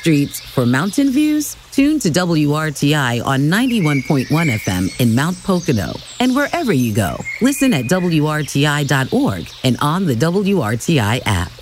streets for mountain views? Tune to WRTI on 91.1 FM in Mount Pocono. And wherever you go, listen at WRTI.org and on the WRTI app.